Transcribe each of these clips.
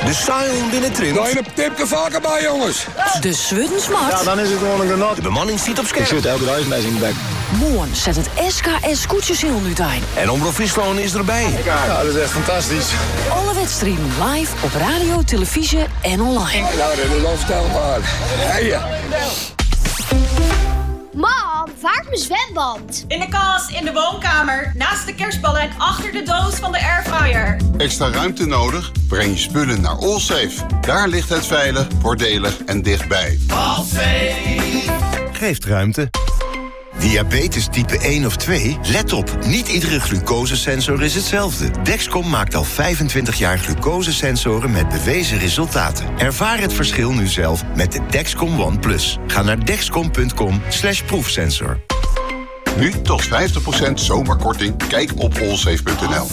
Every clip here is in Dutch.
De Sion binnen Trint. Daar je een tipje vaker bij, jongens. De Swuddensmart. Ja, dan is het gewoon een genot. De bemanning ziet op scherp. Ik zit elke dag met in de bek. Morgen zet het SKS Koetjeshiel nu aan. En Omroep Friesland is erbij. Ja, dat is echt fantastisch. Alle wedstrijden live op radio, televisie en online. Nou, dat is onvoorstelbaar. Hey. Mam, waar is mijn zwembad? In de kast, in de woonkamer, naast de kerstballen en achter de doos van de airfryer. Extra ruimte nodig? Breng je spullen naar Allsafe. Daar ligt het veilig, voordelig en dichtbij. Allsafe geeft ruimte. Diabetes type 1 of 2? Let op, niet iedere glucosesensor is hetzelfde. Dexcom maakt al 25 jaar glucosesensoren met bewezen resultaten. Ervaar het verschil nu zelf met de Dexcom One Plus. Ga naar dexcom.com/proefsensor. Nu tot 50% zomerkorting. Kijk op allsafe.nl.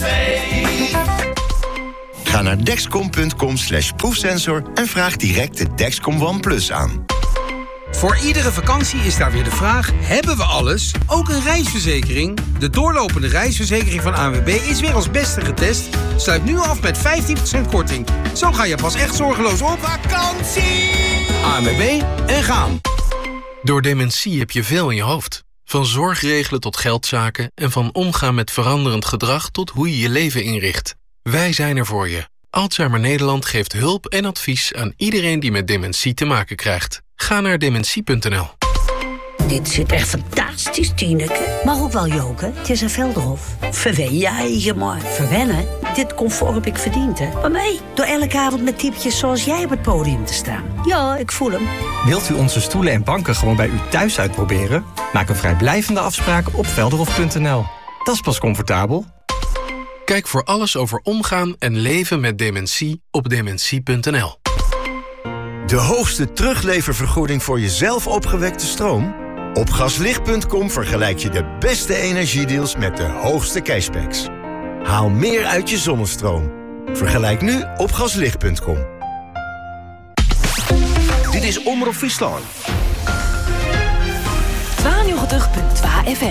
Ga naar dexcom.com/proefsensor en vraag direct de Dexcom One Plus aan. Voor iedere vakantie is daar weer de vraag, hebben we alles? Ook een reisverzekering? De doorlopende reisverzekering van ANWB is weer als beste getest. Sluit nu af met 15% korting. Zo ga je pas echt zorgeloos op vakantie! ANWB en gaan. Door dementie heb je veel in je hoofd. Van zorgregelen tot geldzaken en van omgaan met veranderend gedrag tot hoe je je leven inricht. Wij zijn er voor je. Alzheimer Nederland geeft hulp en advies aan iedereen die met dementie te maken krijgt. Ga naar dementie.nl. Dit zit echt fantastisch, Tineke. Maar ook wel joken. Het is een Veldhof. Verwen je maar. Verwennen? Dit comfort heb ik verdiend, hè. Maar mij, door elke avond met typjes zoals jij op het podium te staan. Ja, ik voel hem. Wilt u onze stoelen en banken gewoon bij u thuis uitproberen? Maak een vrijblijvende afspraak op velderhof.nl. Dat is pas comfortabel. Kijk voor alles over omgaan en leven met dementie op dementie.nl. De hoogste terugleververgoeding voor je zelf opgewekte stroom? Op gaslicht.com vergelijk je de beste energiedeals met de hoogste cashbacks. Haal meer uit je zonnestroom. Vergelijk nu op gaslicht.com. Dit is Omroep Friesland. 92.2 FM.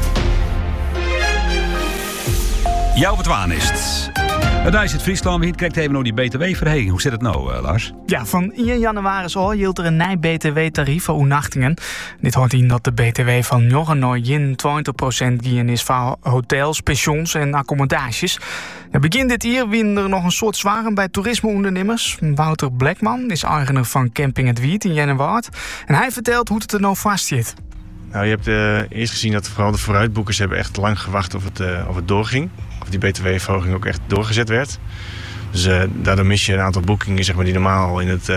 Jouw betwaan is het. Daar is het Friesland. We krijgen even nog die btw-verheging. Hoe zit het nou, Lars? Ja, van 1 januari al hield er een nieuw btw-tarief voor overnachtingen. Dit houdt in dat de btw van nog nooit 20% gaan is voor hotels, pensions en accommodaties. Ja, begin dit jaar winnen er nog een soort zwaren bij toerismeondernemers. Wouter Blackman is eigenaar van Camping Het Wiet in Jennewaard. En hij vertelt hoe het er nou vast zit. Nou, je hebt eerst gezien dat vooral de vooruitboekers hebben echt lang gewacht of het doorging. Of die btw-verhoging ook echt doorgezet werd. Dus daardoor mis je een aantal boekingen, zeg maar, die normaal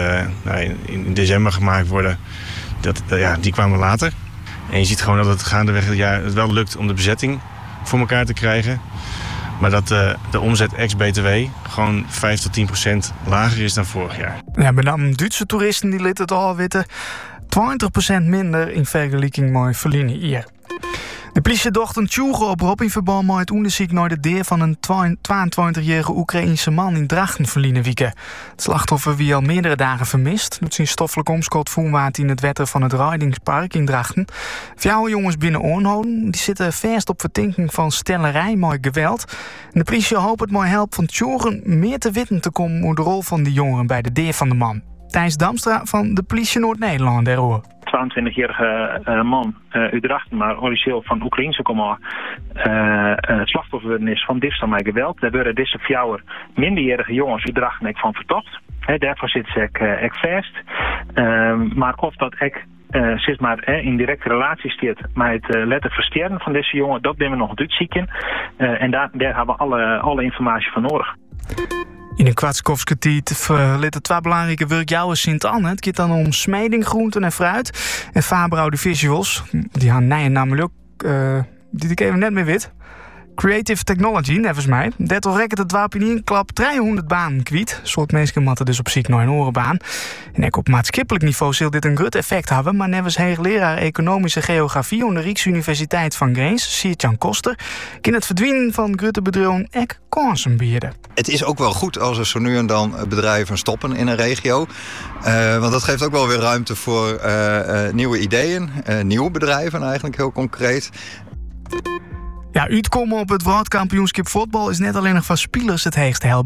in december gemaakt worden. Die kwamen later. En je ziet gewoon dat het gaandeweg het jaar het wel lukt om de bezetting voor elkaar te krijgen. Maar dat de omzet ex-BTW gewoon 5-10% lager is dan vorig jaar. Ja, met name Duitse toeristen die lieten het al weten. 20% minder in vergelijking met verleden jaar. De politie docht een tjoege oproep in verband met het onderzoek naar de deur van een 22-jarige Oekraïense man in Drachten verleden weekend. Het slachtoffer wie al meerdere dagen vermist. Met zijn stoffelijk omschot voelwaard in het wetter van het Rijdingspark in Drachten. 4 jongens binnen aanhouden. Die zitten vast op verdenking van stellerij met geweld. En de politie hoopt het met hulp van tjoegen meer te weten te komen over de rol van die jongeren bij de deur van de man. Thijs Damstra van de politie Noord-Nederland daarover. 22-jarige man uit Drachten, maar origineel van Oekraïense komaf, het slachtoffer is van diefstal met geweld. Daar worden deze 4 minderjarige jongens uit Drachten van vertocht. Daarvoor zit ze ik vast. Maar of dat ik zit maar in directe relatie staat met het letter versterren van deze jongen, dat ben we nog uitzoeken. En daar hebben we alle informatie van nodig. In een kwartskofske tijd verlitten 2 belangrijke werkjouwers Sint-Anne. Het gaat dan om smeding, groenten en fruit. En Faber Audiovisuals, die gaan namelijk die ik even net meer weet. Creative Technology, nevens mij. Daardoor rekken het wapen in klap 300 banen kwijt. Soort mensen matten dus op ziek naar een orenbaan. En ook op maatschappelijk niveau zal dit een groot effect hebben. Maar nevens hoogleraar economische geografie aan de Rijksuniversiteit van Grains, Siert-Jan Koster, kan het verdwijnen van grote bedrijven ook kansen bieden. Het is ook wel goed als er zo nu en dan bedrijven stoppen in een regio. Want dat geeft ook wel weer ruimte voor nieuwe ideeën. Nieuwe bedrijven eigenlijk, heel concreet. Ja, uitkomen op het wereldkampioenschap voetbal is net alleen nog van spelers het heegst helpen.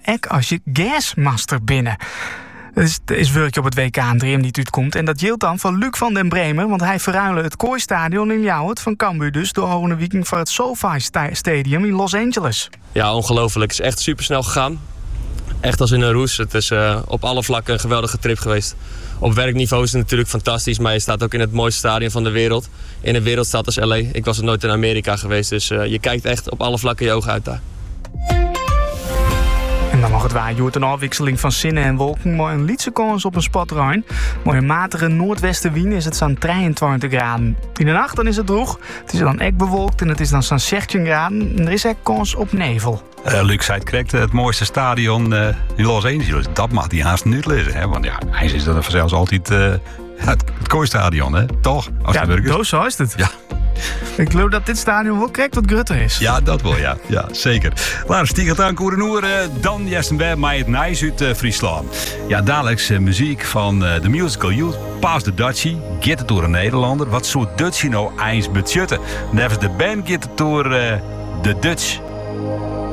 ek als je gasmaster binnen. Het is werkje op het WK een dream die het uitkomt. En dat geldt dan van Luc van den Bremer. Want hij verruilen het Kooistadion in Ljouwert van Cambuur dus door Oranje Viking voor het SoFi Stadium in Los Angeles. Ja, ongelooflijk. Het is echt supersnel gegaan. Echt als in een roes. Het is op alle vlakken een geweldige trip geweest. Op werkniveau is het natuurlijk fantastisch. Maar je staat ook in het mooiste stadion van de wereld. In een wereldstad als LA. Ik was er nooit in Amerika geweest. Dus je kijkt echt op alle vlakken je ogen uit daar. En dan nog het waar. Je hoort een afwisseling van zinnen en wolken. Maar een lietse kans op een spatruin. Maar in matige noordwestenwind is het zo'n 23 graden. In de nacht dan is het droog. Het is dan echt bewolkt en het is dan zo'n 16 graden. En er is echt kans op nevel. Luc zei het correct, het mooiste stadion in Los Angeles. Dat mag hij haast niet lezen, hè? Want ja, hij is dan vanzelfs altijd het Kooistadion, hè? Toch? Als Ja, zo is het. Ja. Ik geloof dat dit stadion wel correct wat grutter is. Ja, dat wel, ja. Ja, zeker. Laten we stiegen aan Koerenoer. Dan juist bij mij het Nijs uit Friesland. Ja, dadelijks muziek van de Musical Youth. Paas de Dutchie. Get het door een Nederlander. Wat zou Dutchie nou eens betjutten? Nevens de band get het door de Dutch.